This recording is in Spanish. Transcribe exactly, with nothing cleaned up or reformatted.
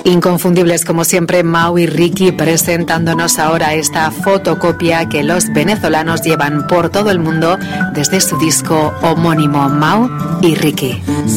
Inconfundibles como siempre, Mau y Ricky presentándonos ahora esta fotocopia que los venezolanos llevan por todo el mundo desde su disco homónimo, Mau y Ricky.